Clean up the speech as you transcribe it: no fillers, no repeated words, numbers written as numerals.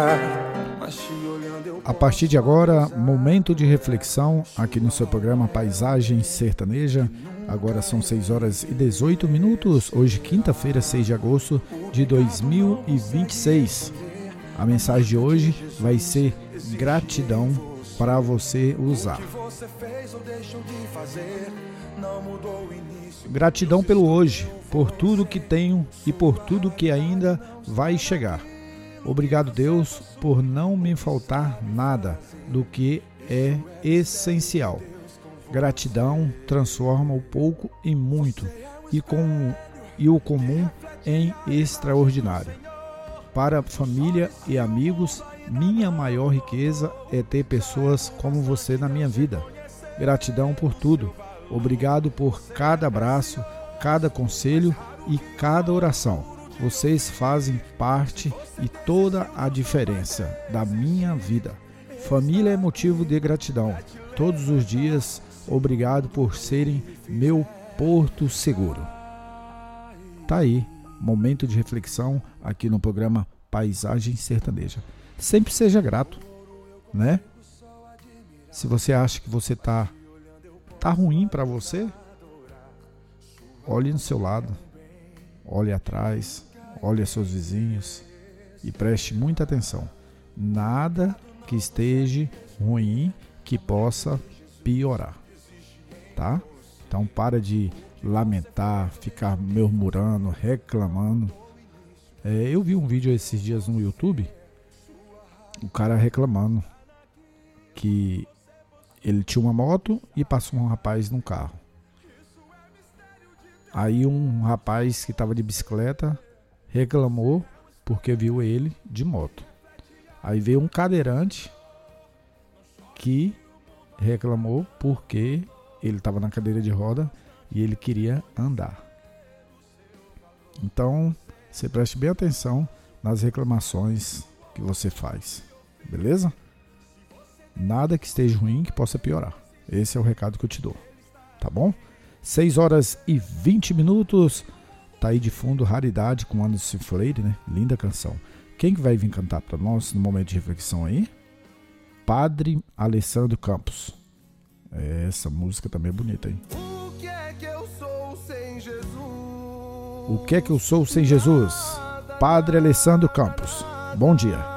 A partir de agora, momento de reflexão aqui no seu programa Paisagem Sertaneja. Agora são 6h18, hoje quinta-feira, 6 de agosto de 2026. A mensagem de hoje vai ser gratidão para você usar. Gratidão pelo hoje, por tudo que tenho e por tudo que ainda vai chegar. Obrigado, Deus, por não me faltar nada do que é essencial. Gratidão transforma o pouco em muito e o comum em extraordinário. Para a família e amigos, minha maior riqueza é ter pessoas como você na minha vida. Gratidão por tudo. Obrigado por cada abraço, cada conselho e cada oração. Vocês fazem parte e toda a diferença da minha vida. Família é motivo de gratidão. Todos os dias, obrigado por serem meu porto seguro. Tá aí, momento de reflexão aqui no programa Paisagem Sertaneja. Sempre seja grato, né? Se você acha que você tá ruim para você, olhe no seu lado, olhe atrás, olhe seus vizinhos e preste muita atenção. Nada que esteja ruim que possa piorar, tá? Então para de lamentar, ficar murmurando, reclamando. Eu vi um vídeo esses dias no YouTube, o cara reclamando que ele tinha uma moto e passou um rapaz num carro. Aí um rapaz que estava de bicicleta reclamou porque viu ele de moto. Aí veio um cadeirante que reclamou porque ele estava na cadeira de roda e ele queria andar. Então, você preste bem atenção nas reclamações que você faz, beleza? Nada que esteja ruim que possa piorar. Esse é o recado que eu te dou, tá bom? 6h20. Tá aí de fundo Raridade com Anderson Freire, né? Linda canção. Quem que vai vir cantar para nós no momento de reflexão aí? Padre Alessandro Campos. Essa música também é bonita, hein? O que é que eu sou sem Jesus? O que é que eu sou sem Jesus? Padre Alessandro Campos. Bom dia.